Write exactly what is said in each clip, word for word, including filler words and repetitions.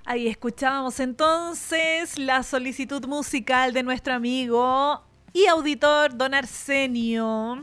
Ahí escuchábamos entonces la solicitud musical de nuestro amigo y auditor Don Arsenio.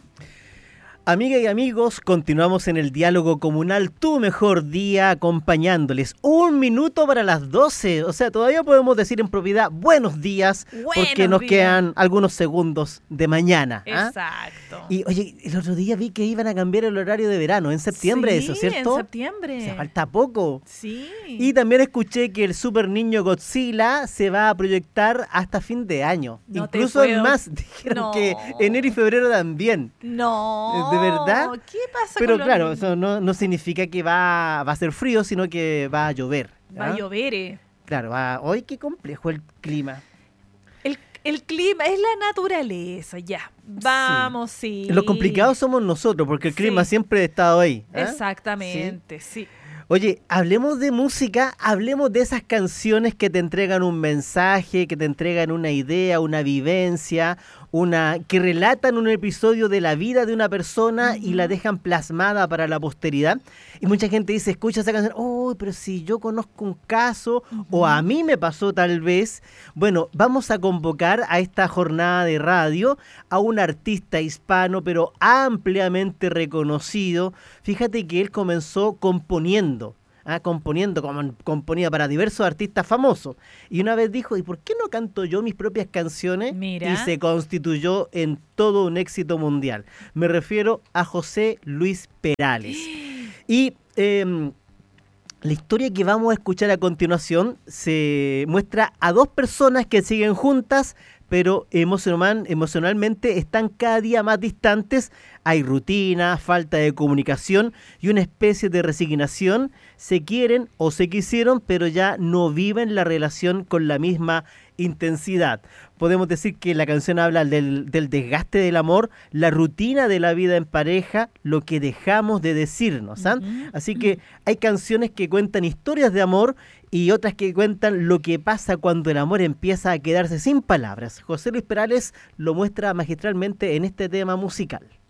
Amigas y amigos, continuamos en el diálogo comunal, tu mejor día, acompañándoles. Un minuto para las doce, o sea, todavía podemos decir en propiedad buenos días, Buenos porque nos días. quedan algunos segundos de mañana. ¿ah? Exacto. Y oye, el otro día vi que iban a cambiar el horario de verano, en septiembre sí, eso, ¿cierto? en septiembre. O sea, falta poco. Sí. Y también escuché que el Super Niño Godzilla se va a proyectar hasta fin de año. No te Incluso es puedo- más, dijeron No. que enero y febrero también. No. ¿De verdad? ¿Qué pasa Pero con los claro, niños? eso no, no significa que va, va a ser frío, sino que va a llover. Va a ¿ah? llover. eh. Claro, va, hoy qué complejo el clima. El, el clima es la naturaleza, ya. Vamos, sí. Lo complicado somos nosotros, porque el Sí. clima siempre ha estado ahí. ¿ah? Exactamente, sí. Oye, hablemos de música, hablemos de esas canciones que te entregan un mensaje, que te entregan una idea, una vivencia, una que relatan un episodio de la vida de una persona y la dejan plasmada para la posteridad. Y mucha gente dice, escucha esa canción, oh, pero si yo conozco un caso, o a mí me pasó tal vez. Bueno, vamos a convocar a esta jornada de radio a un artista hispano, pero ampliamente reconocido. Fíjate que él comenzó componiendo. Ah, componiendo, como componía para diversos artistas famosos. Y una vez dijo, ¿y por qué no canto yo mis propias canciones? Mira. Y se constituyó en todo un éxito mundial. Me refiero a José Luis Perales. Y eh, la historia que vamos a escuchar a continuación se muestra a dos personas que siguen juntas, pero emocional, emocionalmente están cada día más distantes. Hay rutina, falta de comunicación y una especie de resignación. Se quieren o se quisieron, pero ya no viven la relación con la misma intensidad. Podemos decir que la canción habla del, del desgaste del amor, la rutina de la vida en pareja, lo que dejamos de decirnos. ¿ah? Ujú. Así que hay canciones que cuentan historias de amor y otras que cuentan lo que pasa cuando el amor empieza a quedarse sin palabras. José Luis Perales lo muestra magistralmente en este tema musical.